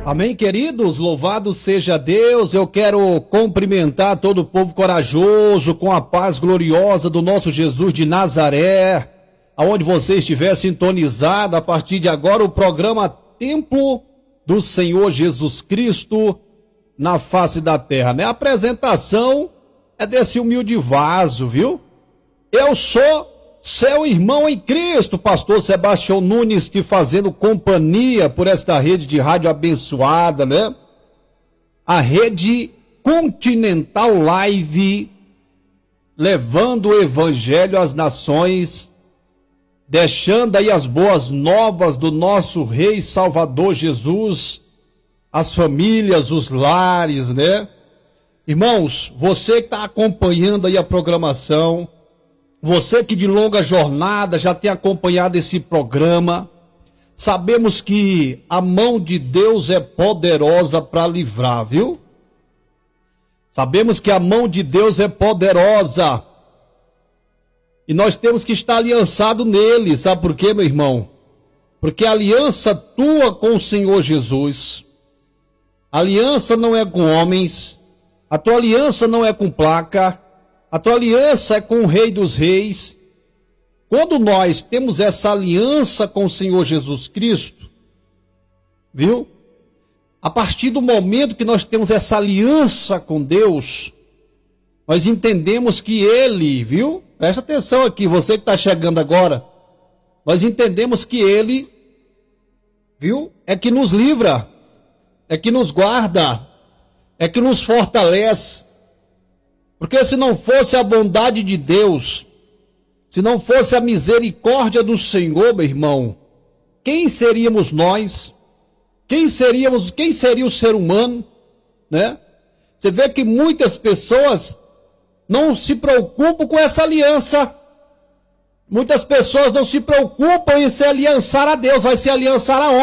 Amém, queridos? Louvado seja Deus. Eu quero cumprimentar todo o povo corajoso com a paz gloriosa do nosso Jesus de Nazaré. Aonde você estiver sintonizado, a partir de agora o programa Templo do Senhor Jesus Cristo na face da terra, né? A apresentação é desse humilde vaso, viu? Eu sou seu irmão em Cristo, pastor Sebastião Nunes, te fazendo companhia por esta rede de rádio abençoada, né? A rede Continental Live, levando o evangelho às nações, deixando aí as boas novas do nosso Rei Salvador Jesus, as famílias, os lares, né? Irmãos, você que está acompanhando aí a programação, você que de longa jornada já tem acompanhado esse programa, sabemos que a mão de Deus é poderosa para livrar, viu? Sabemos que a mão de Deus é poderosa. E nós temos que estar aliançado nele, sabe por quê, meu irmão? Porque a aliança tua com o Senhor Jesus, a aliança não é com homens, a tua aliança não é com placa, a tua aliança é com o Rei dos Reis. Quando nós temos essa aliança com o Senhor Jesus Cristo, viu? A partir do momento que nós temos essa aliança com Deus, nós entendemos que Ele, viu? Presta atenção aqui, você que está chegando agora. Nós entendemos que Ele, viu? É que nos livra, é que nos guarda, é que nos fortalece. Porque se não fosse a bondade de Deus, se não fosse a misericórdia do Senhor, meu irmão, quem seríamos nós? Quem seria o ser humano, né? Você vê que muitas pessoas não se preocupam com essa aliança. Muitas pessoas não se preocupam em se aliançar a Deus, vai se aliançar a